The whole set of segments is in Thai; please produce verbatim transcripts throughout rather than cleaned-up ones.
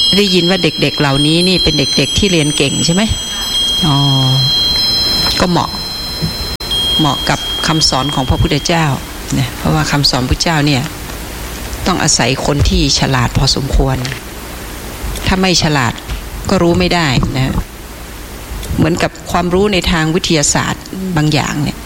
ได้ยินว่าเด็กๆเหล่านี้นี่เป็นเด็กๆที่เรียนเก่งใช่ไหมอ๋อก็เหมาะเหมาะกับคำสอนของพระพุทธเจ้าเนี่ยเพราะว่าคำสอนพระเจ้าเนี่ยต้องอาศัยคนที่ฉลาดพอสมควรถ้าไม่ฉลาดก็รู้ไม่ได้นะเหมือนกับความรู้ในทางวิทยาศาสตร์บางอย่างเนี่ย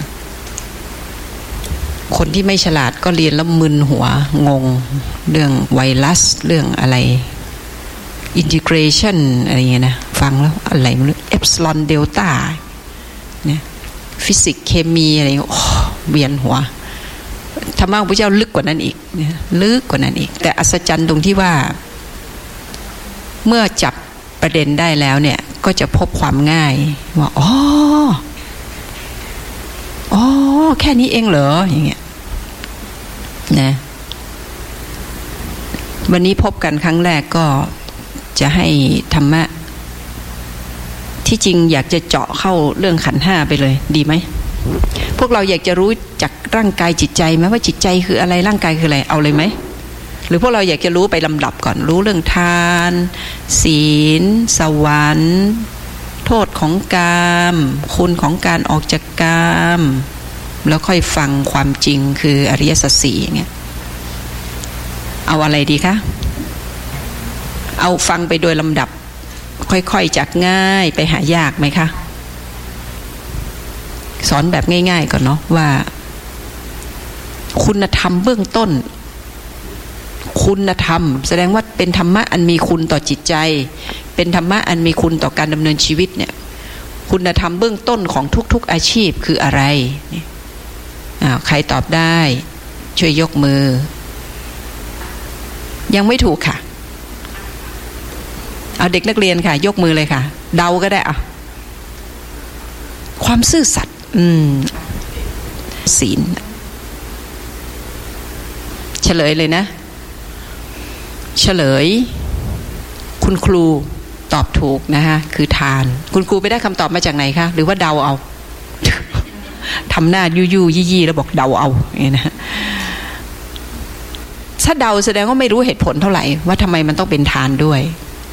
คนที่ไม่ฉลาดก็เรียนแล้วมึนหัวงงเรื่องไวรัสเรื่องอะไรอินทิเกรชันอะไรเงี้ยนะฟังแล้วอะไรไม่รู้เอปซิลอนเดลต้าเนี่ยฟิสิกส์เคมีอะไรโอ้เวียนหัวธรรมะของพระเจ้าลึกกว่านั้นอีกเนี่ยลึกกว่านั้นอีกแต่อัศจรรย์ตรงที่ว่าเมื่อจับประเด็นได้แล้วเนี่ยก็จะพบความง่ายว่าอ๋ออ๋อแค่นี้เองเหรออย่างเงี้ยนะวันนี้พบกันครั้งแรกก็จะให้ธรรมะที่จริงอยากจะเจาะเข้าเรื่องขันธ์ห้าไปเลยดีไหมพวกเราอยากจะรู้จากร่างกายจิตใจไหมว่าจิตใจคืออะไรร่างกายคืออะไรเอาเลยไหมหรือพวกเราอยากจะรู้ไปลำดับก่อนรู้เรื่องทานศีลสวรรค์โทษของกามคุณของการออกจากกามแล้วค่อยฟังความจริงคืออริยสัจสี่อย่างเงี้ยเอาอะไรดีคะเอาฟังไปโดยลำดับค่อยๆจากง่ายไปหายากไหมคะสอนแบบง่ายๆก่อนเนาะว่าคุณธรรมเบื้องต้นคุณธรรมแสดงว่าเป็นธรรมะอันมีคุณต่อจิตใจเป็นธรรมะอันมีคุณต่อการดำเนินชีวิตเนี่ยคุณธรรมเบื้องต้นของทุกๆอาชีพคืออะไรอ้าวใครตอบได้ช่วยยกมือยังไม่ถูกค่ะเอาเด็กนักเรียนค่ะยกมือเลยค่ะเดาก็ได้อ่ะความซื่อสัตย์อืมศีลเฉลยเลยนะเฉลยคุณครูตอบถูกนะคะคือทานคุณครูไปได้คำตอบมาจากไหนคะหรือว่าเดาเอา ทำหน้ายุยยี่ยี่แล้วบอกเดาเอาอย่างนี้นะถ้าเดาแสดงว่าไม่รู้เหตุผลเท่าไหร่ว่าทำไมมันต้องเป็นทานด้วย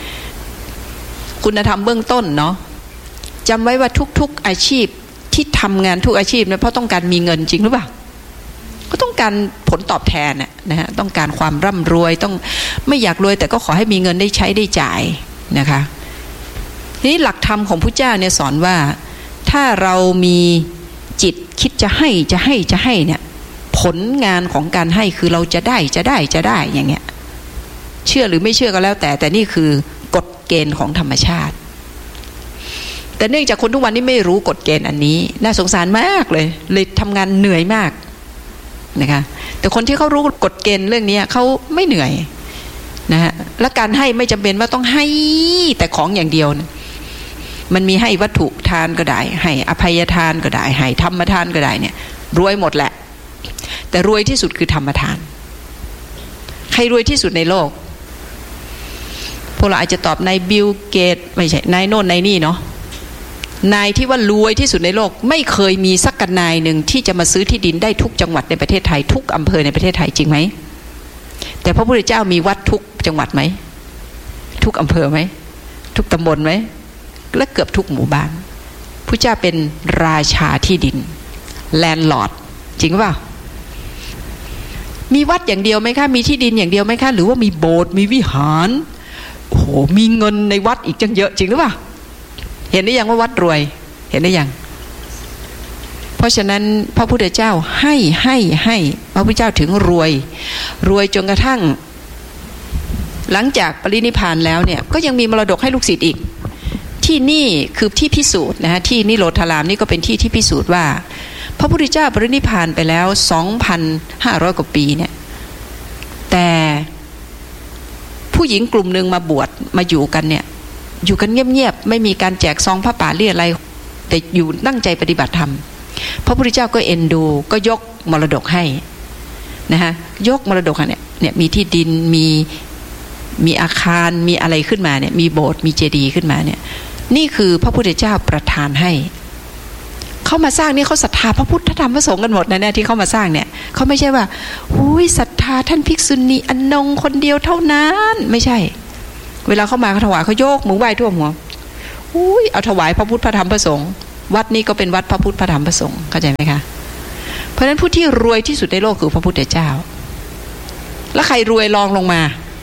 คุณธรรมเบื้องต้นเนาะจำไว้ว่าทุกๆอาชีพที่ทำงานทุกอาชีพเนี่ยเพราะต้องการมีเงินจริงหรือเปล่าก็ต้องการผลตอบแทนน่ะนะฮะต้องการความร่ำรวยต้องไม่อยากรวยแต่ก็ขอให้มีเงินได้ใช้ได้จ่ายนะคะทีนี้หลักธรรมของพุทธเจ้าเนี่ยสอนว่าถ้าเรามีจิตคิดจะให้จะให้จะให้เนี่ยผลงานของการให้คือเราจะได้จะได้จะได้อย่างเงี้ยเชื่อหรือไม่เชื่อก็แล้วแต่แต่นี่คือกฎเกณฑ์ของธรรมชาติแต่เนื่องจากคนทุกวันนี้ไม่รู้กฎเกณฑ์อันนี้น่าสงสารมากเลยเลยทำงานเหนื่อยมากนะคะแต่คนที่เขารู้กฎเกณฑ์เรื่องนี้เขาไม่เหนื่อยนะฮะและการให้ไม่จำเป็นว่าต้องให้แต่ของอย่างเดียวนะมันมีให้วัตถุทานก็ได้ให้อภัยทานก็ได้ให้ธรรมทานก็ได้เนี่ยรวยหมดแหละแต่รวยที่สุดคือธรรมทานใครรวยที่สุดในโลกพวกเราอาจจะตอบนายบิลเกตไม่ใช่นายโน่นนายนี่เนาะนายที่ว่ารวยที่สุดในโลกไม่เคยมีสักนายหนึ่งที่จะมาซื้อที่ดินได้ทุกจังหวัดในประเทศไทยทุกอำเภอในประเทศไทยจริงไหมแต่พระพุทธเจ้ามีวัดทุกจังหวัดไหมทุกอำเภอไหมทุกตำบลไหมและเกือบทุกหมู่บ้านพระเจ้าเป็นราชาที่ดินแลนด์ลอร์ดจริงเปล่ามีวัดอย่างเดียวไหมคะมีที่ดินอย่างเดียวไหมคะหรือว่ามีโบสถ์มีวิหารโอ้โหมีเงินในวัดอีกจังเยอะจริงหรือเปล่าเห็นได้ยังว่าวัดรวยเห็นได้ยังเพราะฉะนั้นพระพุทธเจ้าให้ให้ให้พระพุทธเจ้าถึงรวยรวยจนกระทั่งหลังจากปรินิพพานแล้วเนี่ยก็ยังมีมรดกให้ลูกศิษย์อีกที่นี่คือที่พิสูจน์นะฮะที่นิโรธารามนี่ก็เป็นที่ที่พิสูจน์ว่าพระพุทธเจ้าปรินิพพานไปแล้ว สองพันห้าร้อย กว่าปีเนี่ยแต่ผู้หญิงกลุ่มนึงมาบวชมาอยู่กันเนี่ยอยู่กันเงียบๆไม่มีการแจกซองผ้าป่าเรี่ยอะไรแต่อยู่ตั้งใจปฏิบัติธรรมพระพุทธเจ้าก็เอ็นดูก็ยกมรดกให้นะฮะยกมรดกเนี่ยเนี่ยมีที่ดินมีมีอาคารมีอะไรขึ้นมาเนี่ยมีโบสถ์มีเจดีย์ขึ้นมาเนี่ยนี่คือพระพุทธเจ้าประทานให้เขามาสร้างนี่เขาศรัทธาพระพุทธธรรมพระสงฆ์กันหมดนะเนี่ยที่เขามาสร้างเนี่ยเขาไม่ใช่ว่าอุ้ยศรัทธาท่านภิกษุณีอนงคนเดียวเท่านั้นไม่ใช่เวลาเข้ามาเขาถวายเขาโยกมือไหว้ทั่วหัวอุ้ยเอาถวายพระพุทธพระธรรมพระสงฆ์วัดนี้ก็เป็นวัดพระพุทธพระธรรมพระสงฆ์เข้าใจไหมคะเพราะฉะนั้นผู้ที่รวยที่สุดในโลกคือพระพุทธเจ้าแล้วใครรวยรองลงมา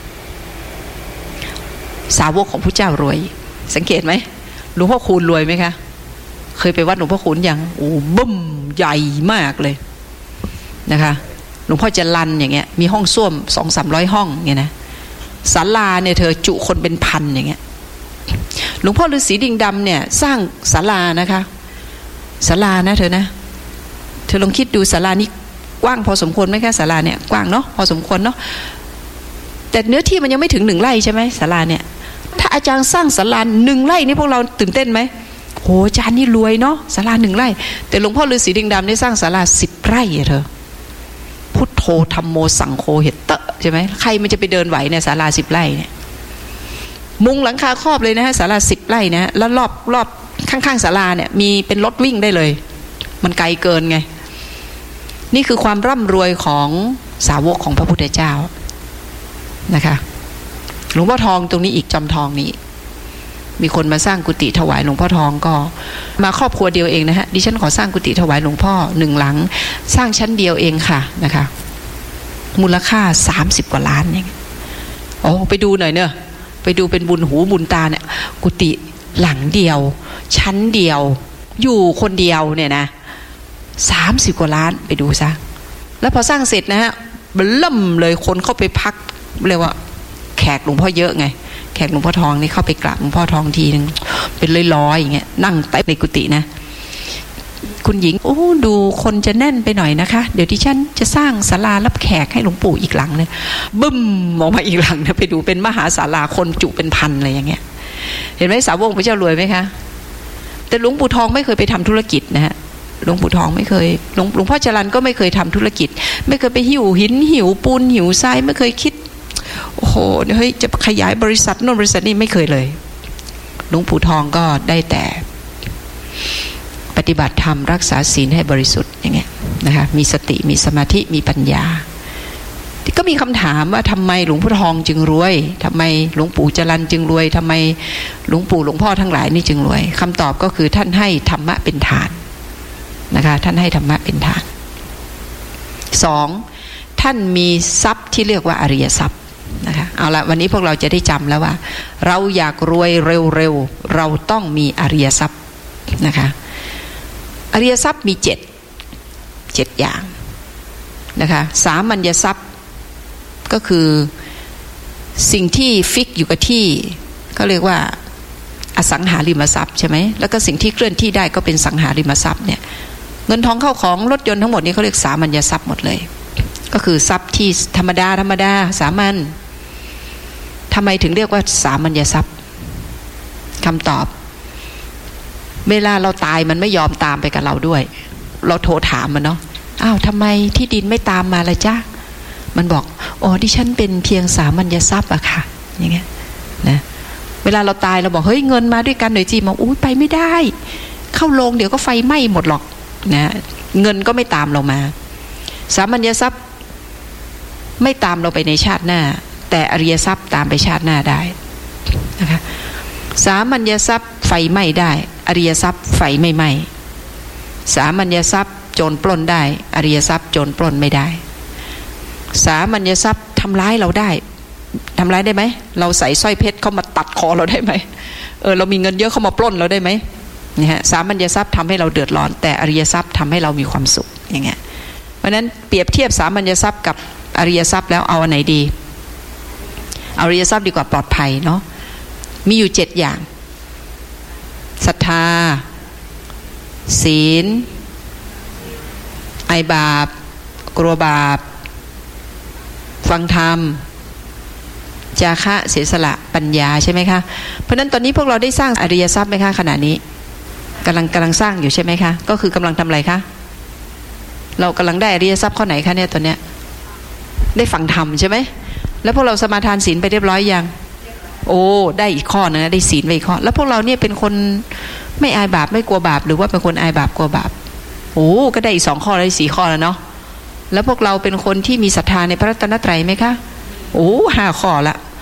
สาวกของพระเจ้ารวยสังเกตไหมหลวงพ่อคูณรวยไหมคะเคยไปวัดหลวงพ่อคูณยังโอ้บึ้มใหญ่มากเลยนะคะหลวงพ่อจรัญอย่างเงี้ยมีห้องส้วมสองสามร้อยห้องเงี้ยนะศาลาเนี่ยเธอจุคนเป็นพันอย่างเงี้ยหลวงพ่อฤาษีดิ่งดำเนี่ยสร้างศาลานะคะศาลานะเธอนะเธอลองคิดดูศาลานี้กว้างพอสมควรไหมคะศาลาเนี่ยกว้างเนาะพอสมควรเนาะแต่เนื้อที่มันยังไม่ถึงหนึ่งไร่ใช่ไหมศาลาเนี่ยถ้าอาจารย์สร้างศาลาหนึ่งไร่นี่พวกเราตื่นเต้นไหมโหอาจารย์นี่รวยเนาะศาลาหนึ่งไร่แต่หลวงพ่อฤาษีดิ่งดำได้สร้างศาลาสิบไร่อะเธอพุทโธธัมโมสังโฆเหตเตะใช่ไหมใครมันจะไปเดินไหวเนี่ยศาลาสิบไร่เนี่ยมุงหลังคาครอบเลยนะฮะศาลาสิบไร่นะแล้วรอบรอบข้างๆศาลาเนี่ยมีเป็นรถวิ่งได้เลยมันไกลเกินไงนี่คือความร่ำรวยของสาวกของพระพุทธเจ้านะคะหลวงพ่อทองตรงนี้อีกจอมทองนี้มีคนมาสร้างกุฏิถวายหลวงพ่อทองก็มาครอบครัวเดียวเองนะฮะดิฉันขอสร้างกุฏิถวายหลวงพ่อหนึ่งหลังสร้างชั้นเดียวเองค่ะนะคะมูลค่าสามสิบกว่าล้านอย่างโอ้ไปดูหน่อยเนอะไปดูเป็นบุญหูบุญตาเนี่ยกุฏิหลังเดียวชั้นเดียวอยู่คนเดียวเนี่ยนะสามสิบกว่าล้านไปดูซะแล้วพอสร้างเสร็จนะฮะเริ่มเลยคนเข้าไปพักเรียกว่าแขกหลวงพ่อเยอะไงแขกหลวงพ่อทองนี่เข้าไปกราบหลวงพ่อทองทีนึงเป็นร้อยๆอย่างเงี้ยนั่งเต็มในกุฏินะคุณหญิงโอ้ดูคนจะแน่นไปหน่อยนะคะเดี๋ยวที่ฉันจะสร้างศาลารับแขกให้หลวงปู่อีกหลังนึงบึ้มมองมาอีกหลังนะไปดูเป็นมหาศาลาคนจุเป็นพันเลยอย่างเงี้ยเห็นไหมสาวกพระเจ้ารวยไหมคะแต่หลวงปู่ทองไม่เคยไปทำธุรกิจนะฮะหลวงปู่ทองไม่เคยหลวงหลวงพ่อจรัญก็ไม่เคยทำธุรกิจไม่เคยไปหิวหินหิวปูนหิวทรายไม่เคยคิดโอ้โหเฮ้ยจะขยายบริษัทโน่นบริษัทนี้ไม่เคยเลยหลวงปู่ทองก็ได้แต่ปฏิบัติธรรมรักษาศีลให้บริสุทธิ์อย่างเงี้ยนะคะมีสติมีสมาธิมีปัญญาก็มีคำถามว่าทำไมหลวงพ่อทองจึงรวยทำไมหลวงปู่จรัญจึงรวยทำไมหลวงปู่หลวงพ่อทั้งหลายนี่จึงรวยคำตอบก็คือท่านให้ธรรมะเป็นทานนะคะท่านให้ธรรมะเป็นทานสองท่านมีทรัพย์ที่เรียกว่าอริยทรัพย์นะคะเอาละวันนี้พวกเราจะได้จำแล้วว่าเราอยากรวยเร็วๆเราต้องมีอริยทรัพย์นะคะอริยทรัพย์มีเจ็ดเจ็ดอย่างนะคะสามัญญทรัพย์ก็คือสิ่งที่ฟิกอยู่กับที่ก็เรียกว่าอสังหาริมทรัพย์ใช่ไหมแล้วก็สิ่งที่เคลื่อนที่ได้ก็เป็นสังหาริมทรัพย์เนี่ยเงินทองเข้าของรถยนต์ทั้งหมดนี้เขาเรียกสามัญญทรัพย์หมดเลยก็คือทรัพย์ที่ธรรมดาธรรมดาสามัญทำไมถึงเรียกว่าสามัญญทรัพย์คำตอบเวลาเราตายมันไม่ยอมตามไปกับเราด้วยเราโทรถามมันเนาะอ้าวทำไมที่ดินไม่ตามมาล่ะจ๊ะมันบอกอ๋อดิฉันเป็นเพียงสามัญญทรัพย์อะค่ะอย่างเงี้ยนะเวลาเราตายเราบอกเฮ้ยเงินมาด้วยกันหน่อยจีบอกอุ้ยไปไม่ได้เข้าโรงเดี๋ยวก็ไฟไหม้หมดหรอกนะเงินก็ไม่ตามเรามาสามัญญทรัพย์ไม่ตามเราไปในชาติหน้าแต่อริยทรัพย์ตามไปชาติหน้าได้นะคะสามัญญทรัพย์ไฟไหม้ได้อริยทรัพย์ไฟไม่ไหม้สามัญญทรัพย์โจรปล้นได้อริยทรัพย์โจรปล้นไม่ได้สามัญญทรัพย์ทำร้ายเราได้ทำร้ายได้ไหมเราใส่สร้อยเพชรเข้ามาตัดคอเราได้ไหมเออเรามีเงินเยอะเข้ามาปล้นเราได้ไหมนี่ฮะสามัญญทรัพย์ทำให้เราเดือดร้อนแต่อริยทรัพย์ทำให้เรามีความสุขอย่างเงี้ยเพราะนั้นเปรียบเทียบสามัญญทรัพย์กับอริยทรัพย์แล้วเอาอันไหนดีอริยทรัพย์ดีกว่าปลอดภัยเนาะมีอยู่เจ็ดอย่างศรัทธาศีลไอบาปกลัวบาปฟังธรรมจาคะเสียสละปัญญาใช่ไหมคะเพราะนั้นตอนนี้พวกเราได้สร้างอริยทรัพย์ไหมคะขณะนี้กำลังกำลังสร้างอยู่ใช่ไหมคะก็คือกำลังทำอะไรคะเรากำลังได้อริยทรัพย์ข้อไหนคะเนี่ยตอนเนี้ยได้ฟังธรรมใช่ไหมแล้วพวกเราสมาทานศีลไปเรียบร้อยยังโอ้ได้อีกข้อนึงนะได้ศีลไปอีกข้อแล้วพวกเราเนี่ยเป็นคนไม่อายบาปไม่กลัวบาปหรือว่าเป็นคนอายบาปกลัวบาปโอ้ก็ได้อีกสองข้อได้สี่ข้อแล้วเนาะแล้วพวกเราเป็นคนที่มีศรัทธาในพระรัตนตรัยไหมคะโอ้ห้าข้อละ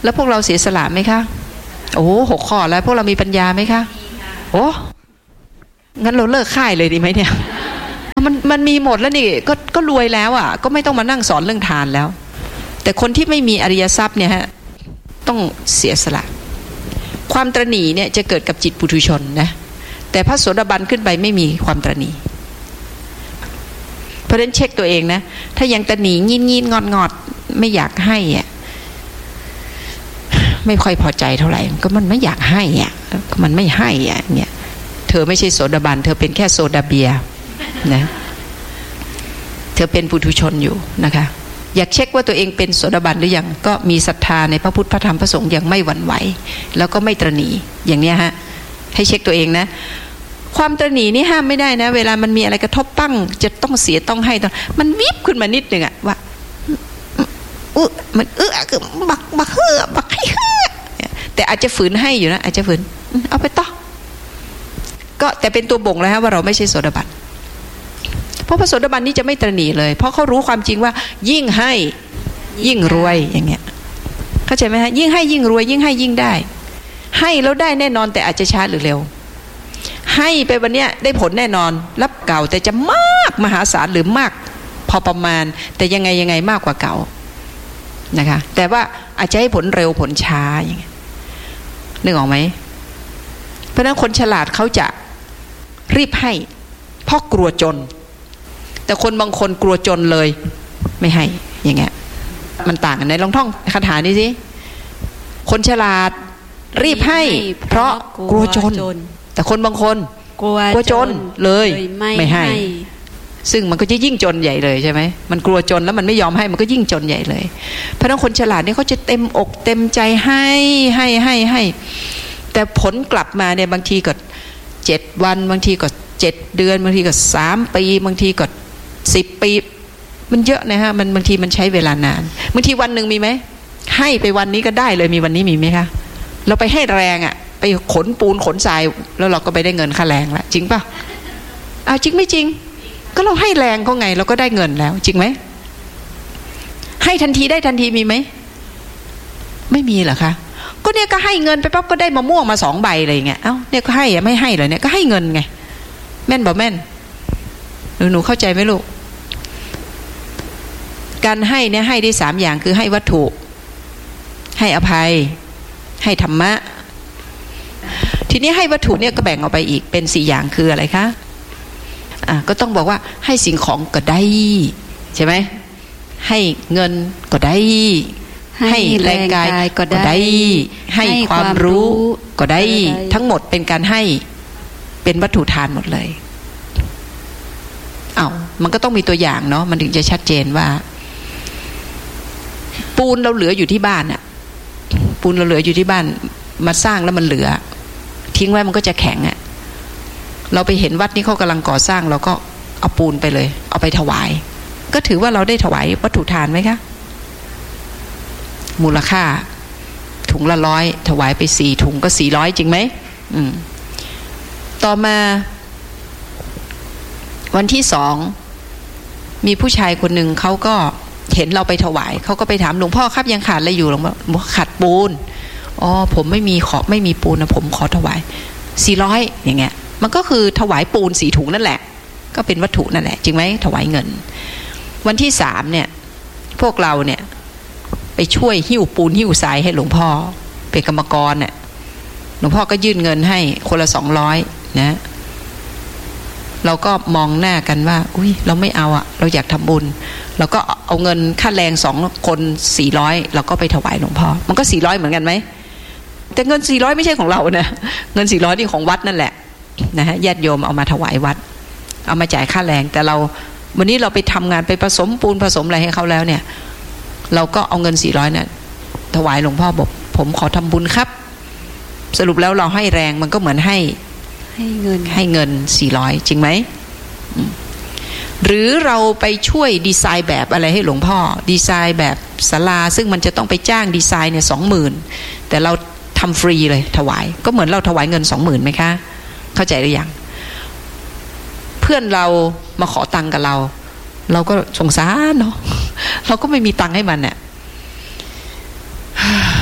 แล้วพวกเราเสียสละไหมคะโอ้หกข้อแล้วพวกเรามีปัญญาไหมคะโอ้งั้นเราเลิกค่ายเลยดีไหมเนี่ยมันมันมีหมดแล้วนี่ก็ก็รวยแล้วอ่ะก็ไม่ต้องมานั่งสอนเรื่องทานแล้วแต่คนที่ไม่มีอริยทรัพย์เนี่ยฮะต้องเสียสละความตระหนี่เนี่ยจะเกิดกับจิตปุถุชนนะแต่พระโสดาบันขึ้นไปไม่มีความตระหนี่เพราะฉะนั้นเช็คตัวเองนะถ้ายังตระหนี่งีนงีนงอดงอดไม่อยากให้อ่ะไม่ค่อยพอใจเท่าไหร่ก็มันไม่อยากให้อ่ะก็มันไม่ให้อ่ะเนี่ยเธอไม่ใช่โสดาบันเธอเป็นแค่โซดาเบียนะเธอเป็นปุถุชนอยู่นะคะอยากเช็คว่าตัวเองเป็นโสดาบันหรือยังก็มีศรัทธาในพระพุทธพระธรรมพระสงฆ์อย่างไม่หวั่นไหวแล้วก็ไม่ตระหนี่อย่างเนี้ยฮะให้เช็คตัวเองนะความตระหนี่นี่ห้ามไม่ได้นะเวลามันมีอะไรกระทบปั้งจะต้องเสียต้องให้ต้องมันวิบขึ้นมานิดนึงอะว่าอื้อมันเอื้อคือบักบักเฮือบักให้เฮือแต่อาจจะฝืนให้อยู่นะอาจจะฝืนเอาไปต่อก็แต่เป็นตัวบ่งแล้วฮะว่าเราไม่ใช่โสดาบันเพราะพระโสดาบันนี่จะไม่ตระหนี่เลยเพราะเขารู้ความจริงว่ายิ่งให้ยิ่งรวยอย่างเงี้ยเข้าใจไหมฮะยิ่งให้ยิ่งรวยยิ่งให้ยิ่งได้ให้แล้วได้แน่นอนแต่อาจจะช้าหรือเร็วให้ไปวันเนี้ยได้ผลแน่นอนรับเก่าแต่จะมากมหาศาลหรือมากพอประมาณแต่ยังไงยังไงมากกว่าเก่านะคะแต่ว่าอาจจะให้ผลเร็วผลช้าอย่างเงี้ยนึกออกไหมเพราะฉะนั้นคนฉลาดเขาจะรีบให้เพราะกลัวจนแต่คนบางคนกลัวจนเลยไม่ให้อย่างเงี้ยมันต่างกันไหนลองท่องคาถานี้สิคนฉลาดรีบให้เพราะกลัวจนแต่คนบางคนกลัวกลัวจนเลยไม่ให้ซึ่งมันก็จะยิ่งจนใหญ่เลยใช่ไหมมันกลัวจนแล้วมันไม่ยอมให้มันก็ยิ่งจนใหญ่เลยเพราะฉะนั้นคนฉลาดเนี่ยเขาจะเต็มอกเต็มใจให้ให้ให้ให้แต่ผลกลับมาเนี่ยบางทีก็เจ็ดวันบางทีก็เจ็ดเดือนบางทีก็สามปีบางทีก็สิบปีมันเยอะนะฮะมันบางทีมันใช้เวลานานบางทีวันหนึ่งมีไหมให้ไปวันนี้ก็ได้เลยมีวันนี้มีไหมคะเราไปให้แรงอ่ะไปขนปูนขนทรายแล้วเราก็ไปได้เงินค่าแรงละจริงป่ะอ้าวจริงไม่จริงก็เราให้แรงเขาไงเราก็ได้เงินแล้วจริงไหมให้ทันทีได้ทันทีมีไหมไม่มีเหรอคะก็เนี่ยก็ให้เงินไปปั๊บก็ได้มะม่วงมาสองใบอะไรเงี้ยเอ้าเนี่ยก็ให้อะไม่ให้เหรอเนี่ยก็ให้เงินไงแม่นบ่แม่นหนูหนูเข้าใจไหมลูกการให้เนี่ยให้ได้สามอย่างคือให้วัตถุให้อภัยให้ธรรมะทีนี้ให้วัตถุเนี่ยก็แบ่งออกไปอีกเป็นสี่อย่างคืออะไรคะอ่ะก็ต้องบอกว่าให้สิ่งของก็ได้ใช่ไหมให้เงินก็ได้ให้แรงกายก็ได้ให้ความรู้ก็ได้ทั้งหมดเป็นการให้เป็นวัตถุทานหมดเลยอ้าวมันก็ต้องมีตัวอย่างเนาะมันถึงจะชัดเจนว่าปูนเราเหลืออยู่ที่บ้านอะปูนเราเหลืออยู่ที่บ้านมาสร้างแล้วมันเหลือทิ้งไว้มันก็จะแข็งอะเราไปเห็นวัดนี้เขากำลังก่อสร้างเราก็เอาปูนไปเลยเอาไปถวายก็ถือว่าเราได้ถวายวัตถุทานไหมคะมูลค่าถุงละร้อยถวายไปสี่ถุงก็สี่ร้อยจริงไหมอืมต่อมาวันที่สองมีผู้ชายคนหนึ่งเขาก็เห็นเราไปถวายเขาก็ไปถามหลวงพ่อครับยังขาดอะไรอยู่หลวงพ่อขาดปูนอ๋อผมไม่มีขอไม่มีปูนนะผมขอถวายสี่ร้อยอย่างเงี้ยมันก็คือถวายปูนสี่ถุงนั่นแหละก็เป็นวัตถุนั่นแหละจริงไหมถวายเงินวันที่สามเนี่ยพวกเราเนี่ยไปช่วยหิ้วปูนหิ้วทรายให้หลวงพ่อเป็นกรรมกรเนี่ยหลวงพ่อก็ยื่นเงินให้คนละสองร้อยนะเราก็มองหน้ากันว่าอุ้ยเราไม่เอาอะเราอยากทำบุญเราก็เอาเงินค่าแรงสองคนสี่ร้อยเราก็ไปถวายหลวงพ่อมันก็สี่ร้อยเหมือนกันไหมแต่เงินสี่ร้อยไม่ใช่ของเรานะเงินสี่ร้อยนี่ของวัดนั่นแหละนะฮะญาติโยมเอามาถวายวัดเอามาจ่ายค่าแรงแต่เราวันนี้เราไปทำงานไปผสมปูนผสมอะไรให้เขาแล้วเนี่ยเราก็เอาเงินสี่ร้อยเนี่ยถวายหลวงพ่อบอกผมขอทำบุญครับสรุปแล้วเราให้แรงมันก็เหมือนให้ให้เงินให้เงินสี่ร้อยจริงไหมหรือเราไปช่วยดีไซน์แบบอะไรให้หลวงพ่อดีไซน์แบบศาลาซึ่งมันจะต้องไปจ้างดีไซน์เนี่ยสองหมื่นแต่เราทำฟรีเลยถวายก็เหมือนเราถวายเงินสองหมื่นไหมคะเข้าใจหรือยังเพื่อนเรามาขอตังค์กับเราเราก็สงสารเนาะเราก็ไม่มีตังค์ให้มันเนี่ย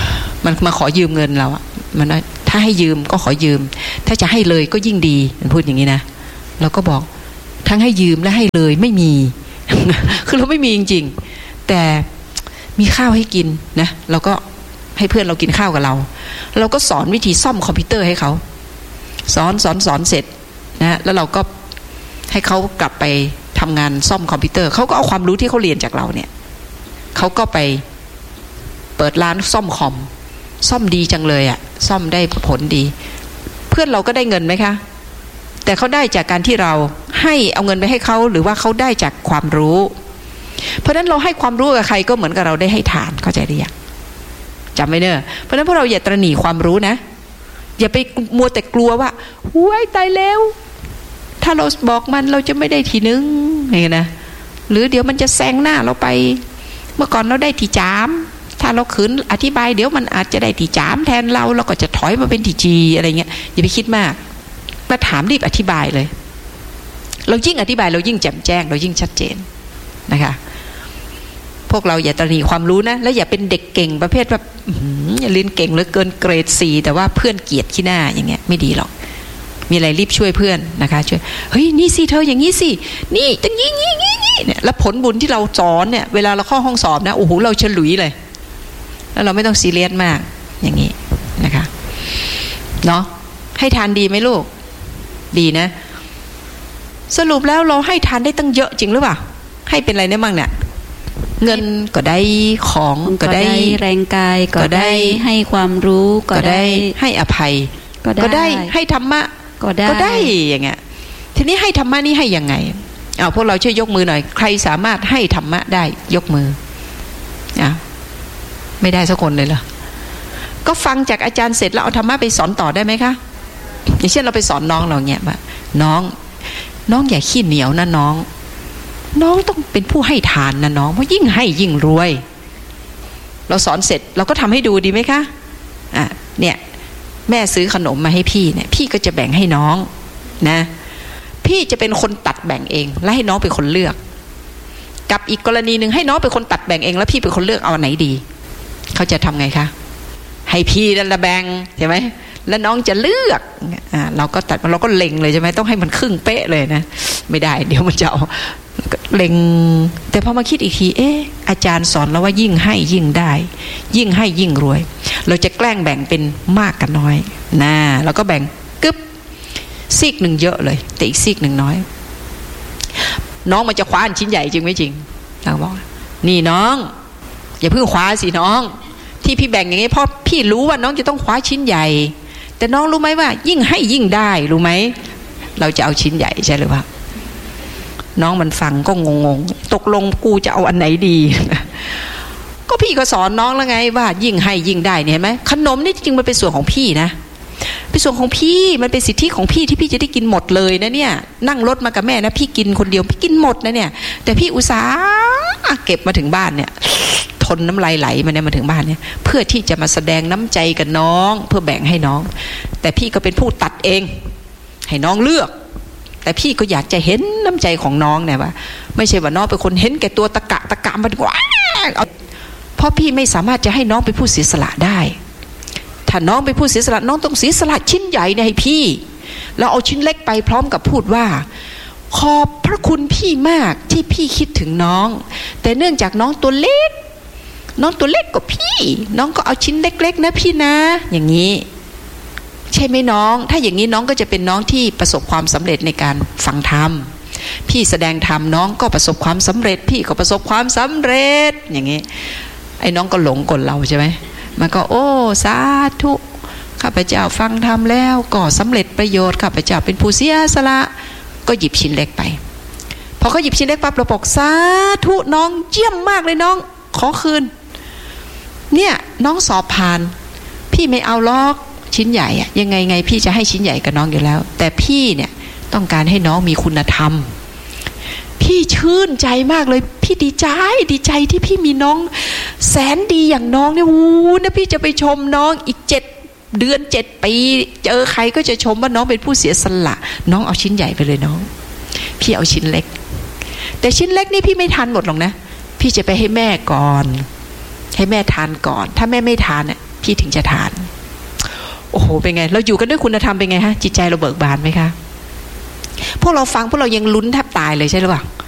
มันมาขอยืมเงินเราอะมันถ้าให้ยืมก็ขอยืมถ้าจะให้เลยก็ยิ่งดีมันพูดอย่างนี้นะเราก็บอกทั้งให้ยืมและให้เลยไม่มี คือเราไม่มีจริงๆแต่มีข้าวให้กินนะเราก็ให้เพื่อนเรากินข้าวกับเราเราก็สอนวิธีซ่อมคอมพิวเตอร์ให้เขาสอนสอนสอนเสร็จนะแล้วเราก็ให้เขากลับไปทำงานซ่อมคอมพิวเตอร์เขาก็เอาความรู้ที่เขาเรียนจากเราเนี่ยเขาก็ไปเปิดร้านซ่อมคอมซ่อมดีจังเลยอะซ่อมได้ผลดีเพื่อนเราก็ได้เงินไหมคะแต่เขาได้จากการที่เราให้เอาเงินไปให้เขาหรือว่าเขาได้จากความรู้เพราะฉะนั้นเราให้ความรู้กับใครก็เหมือนกับเราได้ให้ทานเข้าใจหรือยังจำไว้เนอะเพราะฉะนั้นพวกเราอย่าตระหนี่ความรู้นะอย่าไปมัวแต่กลัวว่าหุ้ยตายแล้วถ้าเราบอกมันเราจะไม่ได้ทีนึงอย่างนี้นะหรือเดี๋ยวมันจะแซงหน้าเราไปเมื่อก่อนเราได้ทีจามถ้าเราขืนอธิบายเดี๋ยวมันอาจจะได้ทีจามแทนเราเราก็จะถอยมาเป็นทีจีอะไรเงี้ยอย่าไปคิดมากมาถามรีบอธิบายเลยเรายิ่งอธิบายเรายิ่งแจ่มแจ้งเรายิ่งชัดเจนนะคะพวกเราอย่าตระหนี่ความรู้นะแล้วอย่าเป็นเด็กเก่งประเภทแบบอย่าเรียนเก่งเหลือเกินเกรดสี่แต่ว่าเพื่อนเกลียดขี้หน้าอย่างเงี้ยไม่ดีหรอกมีอะไรรีบช่วยเพื่อนนะคะช่วยเฮ้ยนี่สิเธออย่างนี้สินี่ตั้งงี้งี้งี้งี้เนี่ยแล้วผลบุญที่เราสอนเนี่ยเวลาเราเข้าห้องสอบนะโอ้โหเราฉลุยเลยแล้วเราไม่ต้องซีเรียสมากอย่างนี้นะคะเนาะให้ทานดีไหมลูกดีนะสรุปแล้วเราให้ทานได้ตั้งเยอะจริงหรือเปล่าให้เป็นอะไรได้มั่งเนี่ยเงินก็ได้ของก็ได้แรงกายก็ได้ให้ความรู้ก็ได้ให้อภัยก็ได้ให้ธรรมะก็ได้ก็ได้อย่างเงี้ยทีนี้ให้ธรรมะนี่ให้ยังไงเอาพวกเราช่วยยกมือหน่อยใครสามารถให้ธรรมะได้ยกมืออ่ะไม่ได้สักคนเลยเหรอก็ฟังจากอาจารย์เสร็จแล้วเอาธรรมะไปสอนต่อได้ไหมคะอย่างเช่นเราไปสอนน้องเราเงี้ยว่าน้องน้องอย่าขี้เหนียวนะน้องน้องต้องเป็นผู้ให้ทานนะน้องเพราะยิ่งให้ยิ่งรวยเราสอนเสร็จเราก็ทำให้ดูดีไหมคะอ่ะเนี่ยแม่ซื้อขนมมาให้พี่เนี่ยพี่ก็จะแบ่งให้น้องนะพี่จะเป็นคนตัดแบ่งเองและให้น้องเป็นคนเลือกกับอีกกรณีหนึ่งให้น้องเป็นคนตัดแบ่งเองแล้วพี่เป็นคนเลือกเอาอันไหนดีเขาจะทำไงคะให้พี่นั่นละแบ่งใช่ไหมแล้วน้องจะเลือกอ่าเราก็ตัดเราก็เล็งเลยใช่ไหมต้องให้มันครึ่งเป๊ะเลยนะไม่ได้เดี๋ยวมันจะเอาเล็งแต่พอมาคิดอีกทีเอ๊ะอาจารย์สอนแล้วว่ายิ่งให้ยิ่งได้ยิ่งให้ยิ่งรวยเราจะแกล้งแบ่งเป็นมากกับน้อยนะเราก็แบ่งกึ๊บซีกหนึ่งเยอะเลยแต่อีกซีกหนึ่งน้อยน้องมันจะคว้าอันชิ้นใหญ่จริงไม่จริงเราบอกนี่น้องอย่าเพิ่งคว้าสิน้องที่พี่แบ่งอย่างนี้เพราะพี่รู้ว่าน้องจะต้องคว้าชิ้นใหญ่แต่น้องรู้ไหมว่ายิ่งให้ยิ่งได้รู้ไหมเราจะเอาชิ้นใหญ่ใช่หรือเปล่าน้องมันฟังก็งงๆตกลงกูจะเอาอันไหนดี ก็พี่ก็สอนน้องแล้วไงว่ายิ่งให้ยิ่งได้เนี่ยเห็นไหมขนมนี่จริงๆมันเป็นส่วนของพี่นะเป็นส่วนของพี่มันเป็นสิทธิของพี่ที่พี่จะได้กินหมดเลยนะเนี่ยนั่งรถมากับแม่นะพี่กินคนเดียวพี่กินหมดนะเนี่ยแต่พี่อุตส่าห์เก็บมาถึงบ้านเนี่ยทนน้ำลายไหลมาเนี่ยมาถึงบ้านเนี่ยเพื่อที่จะมาแสดงน้ำใจกับน้องเพื่อแบ่งให้น้องแต่พี่ก็เป็นผู้ตัดเองให้น้องเลือกแต่พี่ก็อยากจะเห็นน้ำใจของน้องเนี่ยว่าไม่ใช่ว่าน้องเป็นคนเห็นแก่ตัวตะกะตะกะมันกว่าเพราะพี่ไม่สามารถจะให้น้องเป็นผู้เสียสละได้ถ้าน้องเป็นผู้เสียสละน้องต้องเสียสละชิ้นใหญ่เนี่ยให้พี่แล้วเอาชิ้นเล็กไปพร้อมกับพูดว่าขอบพระคุณพี่มากที่พี่คิดถึงน้องแต่เนื่องจากน้องตัวเล็กน้องตัวเล็กกว่าพี่น้องก็เอาชิ้นเล็กๆนะพี่นะอย่างนี้ใช่ไหมน้องถ้าอย่างนี้น้องก็จะเป็นน้องที่ประสบความสำเร็จในการฟังธรรมพี่แสดงธรรมน้องก็ประสบความสำเร็จพี่ก็ประสบความสำเร็จอย่างนี้ไอ้น้องก็หลงกลเราใช่ไหมมันก็โอ้สาธุข้าพเจ้าฟังธรรมแล้วก็สำเร็จประโยชน์ข้าพเจ้าเป็นผู้เสียสละก็หยิบชิ้นเล็กไปพอเขาหยิบชิ้นเล็กปั๊บเราบอกสาธุน้องเยี่ยมมากเลยน้องขอคืนเนี่ยน้องสอบผ่านพี่ไม่เอาล็อกชิ้นใหญ่อะยังไงไงพี่จะให้ชิ้นใหญ่กับน้องอยู่แล้วแต่พี่เนี่ยต้องการให้น้องมีคุณธรรมพี่ชื่นใจมากเลยพี่ดีใจดีใจที่พี่มีน้องแสนดีอย่างน้องเนี่ยวู้นะพี่จะไปชมน้องอีกเจ็ดเดือนเจ็ดปีเจอใครก็จะชมว่าน้องเป็นผู้เสียสละน้องเอาชิ้นใหญ่ไปเลยน้องพี่เอาชิ้นเล็กแต่ชิ้นเล็กนี่พี่ไม่ทานหมดหรอกนะพี่จะไปให้แม่ก่อนให้แม่ทานก่อนถ้าแม่ไม่ทานเนี่ยพี่ถึงจะทานโอ้โหเป็นไงเราอยู่กันด้วยคุณธรรมเป็นไงฮะจิตใจเราเบิกบานไหมคะพวกเราฟังพวกเรายังลุ้นแทบตายเลยใช่หรือเปล่า